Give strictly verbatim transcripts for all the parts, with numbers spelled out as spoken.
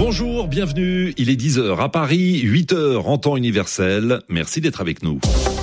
Bonjour, bienvenue. Il est dix heures à Paris, huit heures en temps universel. Merci d'être avec nous.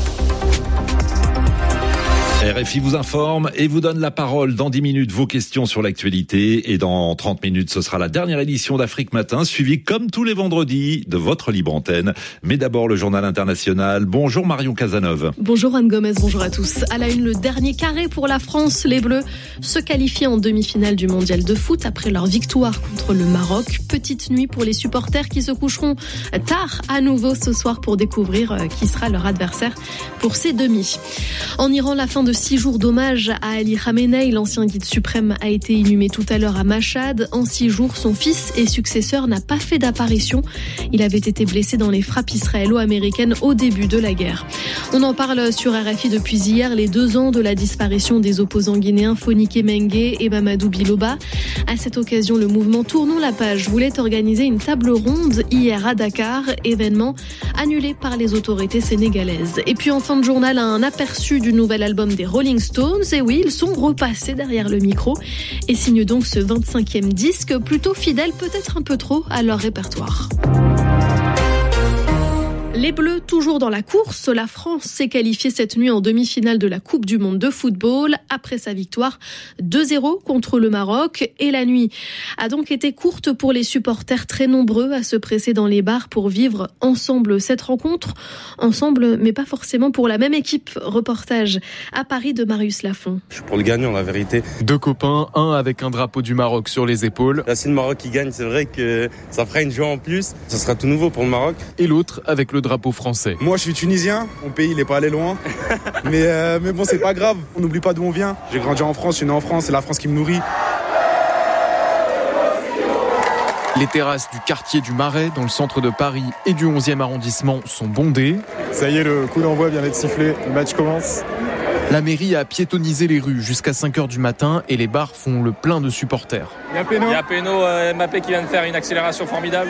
R F I vous informe et vous donne la parole dans dix minutes, vos questions sur l'actualité. Et dans trente minutes, ce sera la dernière édition d'Afrique Matin, suivie comme tous les vendredis de votre libre antenne. Mais d'abord, le journal international. Bonjour Marion Cazeneuve. Bonjour Anne Gomez, bonjour à tous. À la une, le dernier carré pour la France. Les Bleus se qualifient en demi-finale du mondial de foot après leur victoire contre le Maroc. Petite nuit pour les supporters qui se coucheront tard à nouveau ce soir pour découvrir qui sera leur adversaire pour ces demi. En Iran, la fin de six jours d'hommage à Ali Khamenei, l'ancien guide suprême, a été inhumé tout à l'heure à Machhad. En six jours, son fils et successeur n'a pas fait d'apparition. Il avait été blessé dans les frappes israélo-américaines au début de la guerre. On en parle sur R F I depuis hier, les deux ans de la disparition des opposants guinéens Fonike Mengue et Mamadou Biloba. À cette occasion, le mouvement Tournons la page voulait organiser une table ronde hier à Dakar, événement annulé par les autorités sénégalaises. Et puis en fin de journal, un aperçu du nouvel album des Rolling Stones. Et oui, ils sont repassés derrière le micro et signent donc ce vingt-cinquième disque, plutôt fidèle, peut-être un peu trop, à leur répertoire. Les Bleus, toujours dans la course. La France s'est qualifiée cette nuit en demi-finale de la Coupe du Monde de football après sa victoire deux zéro contre le Maroc. Et la nuit a donc été courte pour les supporters, très nombreux à se presser dans les bars pour vivre ensemble cette rencontre. Ensemble, mais pas forcément pour la même équipe. Reportage à Paris de Marius Lafont. Je suis pour le gagnant, la vérité. Deux copains, un avec un drapeau du Maroc sur les épaules. Là, si le Maroc qui gagne, c'est vrai que ça fera une joie en plus. Ce sera tout nouveau pour le Maroc. Et l'autre avec le drapeau français. Moi je suis tunisien, mon pays il est pas allé loin, mais, euh, mais bon c'est pas grave, on n'oublie pas d'où on vient. J'ai grandi en France, je suis né en France, c'est la France qui me nourrit. Les terrasses du quartier du Marais, dans le centre de Paris et du onzième arrondissement, sont bondées. Ça y est, le coup d'envoi vient d'être sifflé, le match commence. La mairie a piétonnisé les rues jusqu'à cinq heures du matin et les bars font le plein de supporters. Il y a Péno, il y a Péno euh, Mbappé qui vient de faire une accélération formidable.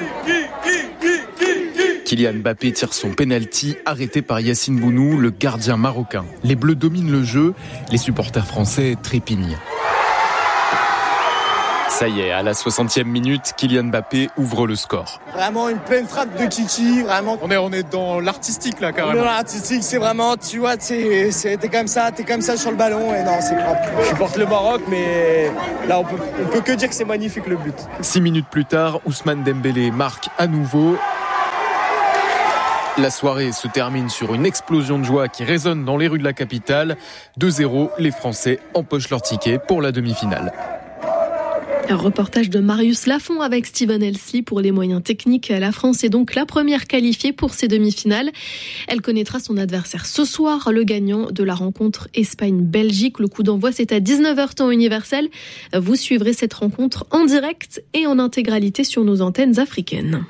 Kylian Mbappé tire son penalty, arrêté par Yassine Bounou, le gardien marocain. Les Bleus dominent le jeu, les supporters français trépignent. Ça y est, à la soixantième minute, Kylian Mbappé ouvre le score. Vraiment une pleine frappe de Kiki, vraiment. On est, on est dans l'artistique là, carrément. Dans l'artistique, c'est vraiment, tu vois, t'es, c'est, t'es comme ça, t'es comme ça sur le ballon, et non, c'est grave. Je supporte le Maroc, mais là, on peut, on peut que dire que c'est magnifique le but. Six minutes plus tard, Ousmane Dembélé marque à nouveau. La soirée se termine sur une explosion de joie qui résonne dans les rues de la capitale. deux zéro, les Français empochent leur ticket pour la demi-finale. Un reportage de Marius Lafont avec Steven Elsie pour les moyens techniques. La France est donc la première qualifiée pour ces demi-finales. Elle connaîtra son adversaire ce soir, le gagnant de la rencontre Espagne-Belgique. Le coup d'envoi, c'est à dix-neuf heures temps universel. Vous suivrez cette rencontre en direct et en intégralité sur nos antennes africaines.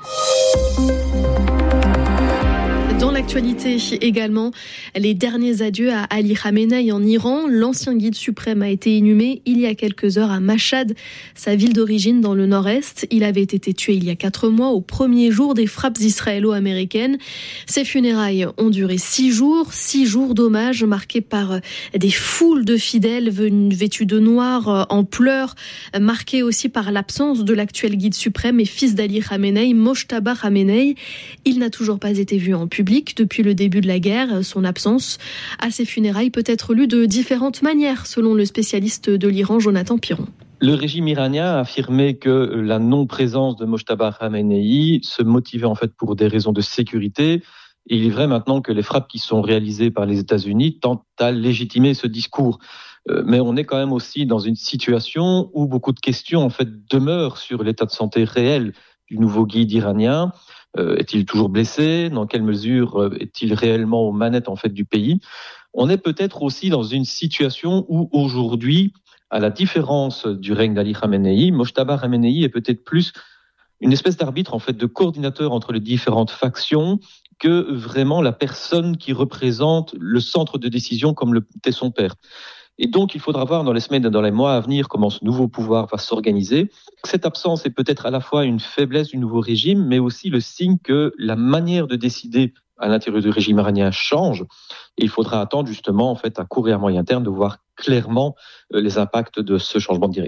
Dans l'actualité également, les derniers adieux à Ali Khamenei en Iran. L'ancien guide suprême a été inhumé il y a quelques heures à Machhad, sa ville d'origine dans le nord-est. Il avait été tué il y a quatre mois, au premier jour des frappes israélo-américaines. Ses funérailles ont duré six jours, six jours d'hommage marqués par des foules de fidèles venus vêtus de noir, en pleurs, marqués aussi par l'absence de l'actuel guide suprême et fils d'Ali Khamenei, Mojtaba Khamenei. Il n'a toujours pas été vu en public depuis le début de la guerre. Son absence à ses funérailles peut être lue de différentes manières, selon le spécialiste de l'Iran, Jonathan Piron. Le régime iranien a affirmé que la non-présence de Mojtaba Khamenei se motivait en fait pour des raisons de sécurité. Et il est vrai maintenant que les frappes qui sont réalisées par les États-Unis tentent à légitimer ce discours. Mais on est quand même aussi dans une situation où beaucoup de questions en fait demeurent sur l'état de santé réel du nouveau guide iranien. Euh, est-il toujours blessé ? Dans quelle mesure euh, est-il réellement aux manettes en fait du pays ? On est peut-être aussi dans une situation où aujourd'hui, à la différence du règne d'Ali Khamenei, Mojtaba Khamenei est peut-être plus une espèce d'arbitre en fait de coordinateur entre les différentes factions que vraiment la personne qui représente le centre de décision comme le était son père. Et donc, il faudra voir dans les semaines et dans les mois à venir comment ce nouveau pouvoir va s'organiser. Cette absence est peut-être à la fois une faiblesse du nouveau régime, mais aussi le signe que la manière de décider à l'intérieur du régime iranien change. Et il faudra attendre justement, en fait, à court et à moyen terme, de voir clairement les impacts de ce changement de direction.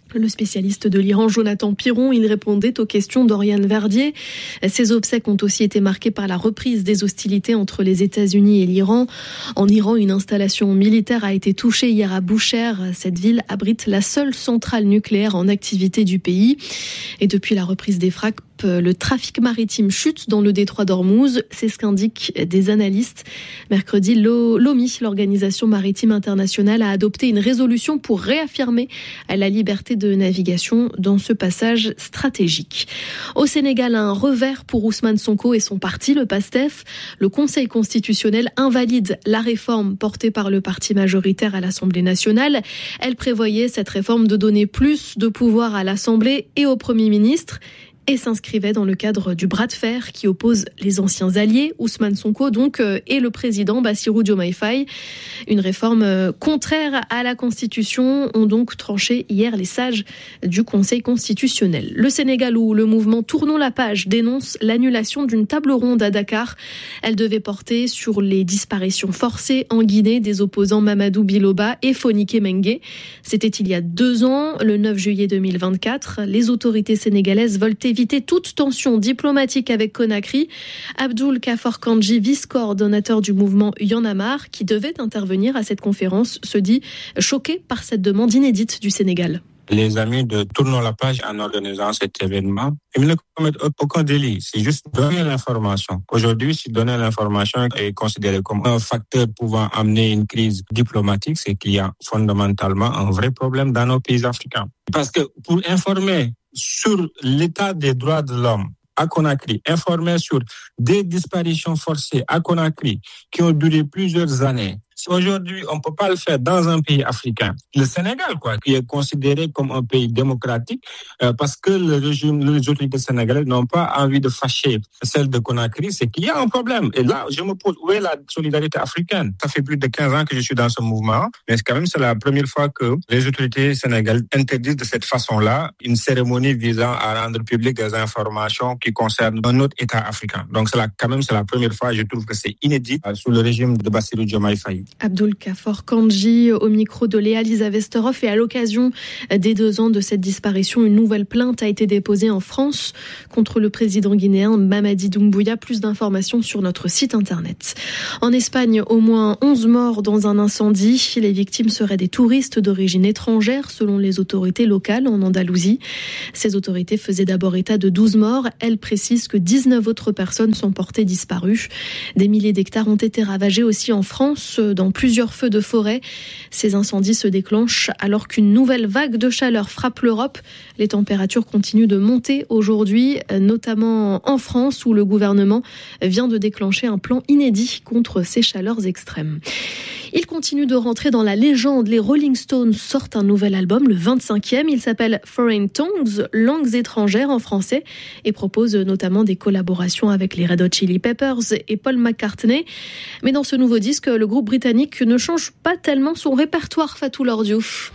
Le spécialiste de l'Iran, Jonathan Piron, il répondait aux questions d'Oriane Verdier. Ses obsèques ont aussi été marquées par la reprise des hostilités entre les États-Unis et l'Iran. En Iran, une installation militaire a été touchée hier à Boucher. Cette ville abrite la seule centrale nucléaire en activité du pays. Et depuis la reprise des frappes, le trafic maritime chute dans le détroit d'Ormuz, c'est ce qu'indiquent des analystes. Mercredi, l'O M I, l'Organisation maritime internationale, a adopté une résolution pour réaffirmer la liberté de navigation dans ce passage stratégique. Au Sénégal, un revers pour Ousmane Sonko et son parti, le PASTEF. Le Conseil constitutionnel invalide la réforme portée par le parti majoritaire à l'Assemblée nationale. Elle prévoyait, cette réforme, de donner plus de pouvoir à l'Assemblée et au Premier ministre, et s'inscrivait dans le cadre du bras de fer qui oppose les anciens alliés, Ousmane Sonko donc, et le président Bassirou Diomaye Faye. Une réforme contraire à la Constitution ont donc tranché hier les sages du Conseil constitutionnel. Le Sénégal, où le mouvement Tournons la page dénonce l'annulation d'une table ronde à Dakar. Elle devait porter sur les disparitions forcées en Guinée des opposants Mamadou Biloba et Fonike Mengue. C'était il y a deux ans, le neuf juillet deux mille vingt-quatre. Les autorités sénégalaises veulent éviter toute tension diplomatique avec Conakry. Abdoul Kafor Kandji, vice-coordonnateur du mouvement Y en a marre, qui devait intervenir à cette conférence, se dit choqué par cette demande inédite du Sénégal. Les amis de Tournons la page en organisant cet événement, ils ne commettent aucun délit. C'est juste donner l'information. Aujourd'hui, si donner l'information est considéré comme un facteur pouvant amener une crise diplomatique, c'est qu'il y a fondamentalement un vrai problème dans nos pays africains. Parce que pour informer sur l'état des droits de l'homme à Conakry, informer sur des disparitions forcées à Conakry qui ont duré plusieurs années. Aujourd'hui, on ne peut pas le faire dans un pays africain. Le Sénégal, quoi, qui est considéré comme un pays démocratique, euh, parce que le régime, les autorités sénégalaises n'ont pas envie de fâcher celle de Conakry, c'est qu'il y a un problème. Et là, je me pose, où est la solidarité africaine? Ça fait plus de quinze ans que je suis dans ce mouvement, mais quand même, c'est la première fois que les autorités sénégalaises interdisent de cette façon-là une cérémonie visant à rendre public des informations qui concernent un autre État africain. Donc, c'est là, quand même, c'est la première fois, je trouve que c'est inédit euh, sous le régime de Bassirou Diomaye Faye. Abdoul Kafor Kandji au micro de Léa Lisa Vesterhoff. Et à l'occasion des deux ans de cette disparition, une nouvelle plainte a été déposée en France contre le président guinéen Mamadi Doumbouya. Plus d'informations sur notre site internet. En Espagne, au moins onze morts dans un incendie. Les victimes seraient des touristes d'origine étrangère selon les autorités locales en Andalousie. Ces autorités faisaient d'abord état de douze morts. Elles précisent que dix-neuf autres personnes sont portées disparues. Des milliers d'hectares ont été ravagés aussi en France dans plusieurs feux de forêt. Ces incendies se déclenchent alors qu'une nouvelle vague de chaleur frappe l'Europe. Les températures continuent de monter aujourd'hui, notamment en France où le gouvernement vient de déclencher un plan inédit contre ces chaleurs extrêmes. Il continue de rentrer dans la légende. Les Rolling Stones sortent un nouvel album, le vingt-cinquième. Il s'appelle Foreign Tongues, langues étrangères en français, et propose notamment des collaborations avec les Red Hot Chili Peppers et Paul McCartney. Mais dans ce nouveau disque, le groupe britannique ne change pas tellement son répertoire, Fatou Lordiouf.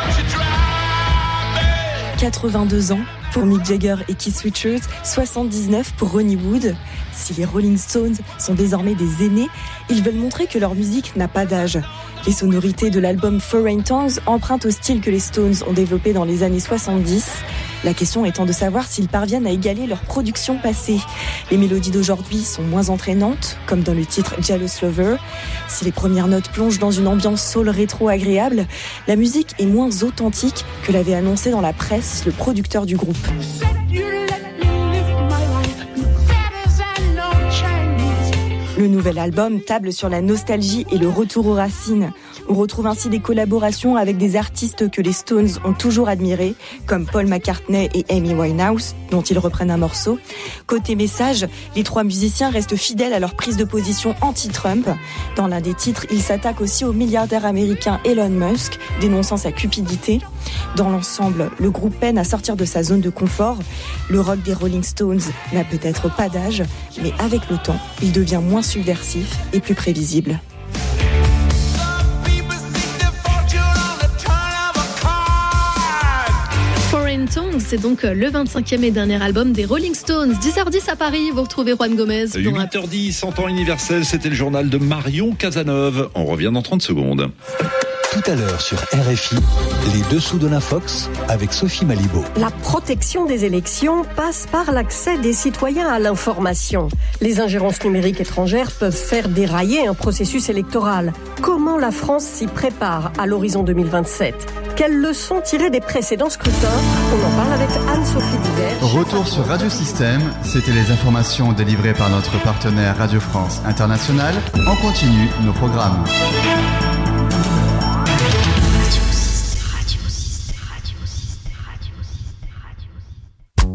quatre-vingt-deux ans pour Mick Jagger et Keith Richards, soixante-dix-neuf pour Ronnie Wood. Si les Rolling Stones sont désormais des aînés, ils veulent montrer que leur musique n'a pas d'âge. Les sonorités de l'album Foreign Tongues empruntent au style que les Stones ont développé dans les années soixante-dix. La question étant de savoir s'ils parviennent à égaler leur production passée. Les mélodies d'aujourd'hui sont moins entraînantes, comme dans le titre Jealous Lover. Si les premières notes plongent dans une ambiance soul rétro agréable, la musique est moins authentique que l'avait annoncé dans la presse le producteur du groupe. Le nouvel album table sur la nostalgie et le retour aux racines. On retrouve ainsi des collaborations avec des artistes que les Stones ont toujours admirés, comme Paul McCartney et Amy Winehouse, dont ils reprennent un morceau. Côté message, les trois musiciens restent fidèles à leur prise de position anti-Trump. Dans l'un des titres, ils s'attaquent aussi au milliardaire américain Elon Musk, dénonçant sa cupidité. Dans l'ensemble, le groupe peine à sortir de sa zone de confort. Le rock des Rolling Stones n'a peut-être pas d'âge, mais avec le temps, il devient moins subversif et plus prévisible. Foreign Tongues, c'est donc le vingt-cinquième et dernier album des Rolling Stones. dix heures dix à Paris, vous retrouvez Juan Gomez. huit heures dix, cent ans universel, c'était le journal de Marion Cazeneuve. On revient dans trente secondes. Tout à l'heure sur R F I, les dessous de l'Infox avec Sophie Malibaud. La protection des élections passe par l'accès des citoyens à l'information. Les ingérences numériques étrangères peuvent faire dérailler un processus électoral. Comment la France s'y prépare à l'horizon deux mille vingt-sept ? Quelles leçons tirer des précédents scrutins ? On en parle avec Anne-Sophie Divert. Retour sur Radio Système, c'était les informations délivrées par notre partenaire Radio France Internationale. On continue nos programmes.